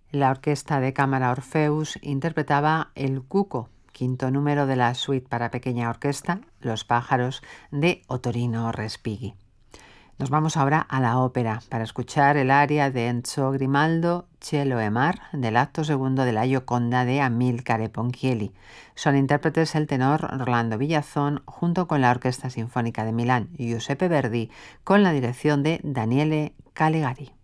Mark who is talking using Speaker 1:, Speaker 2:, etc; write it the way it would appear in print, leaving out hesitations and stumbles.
Speaker 1: La Orquesta de Cámara Orfeus interpretaba el Cuco, quinto número de la suite para pequeña orquesta, Los pájaros, de Ottorino Respighi. Nos vamos ahora a la ópera para escuchar el aria de Enzo Grimaldo, Cielo e Mar, del acto segundo de la Gioconda de Amilcare Ponchielli. Son intérpretes el tenor Rolando Villazón junto con la Orquesta Sinfónica de Milán, Giuseppe Verdi, con la dirección de Daniele Calegari.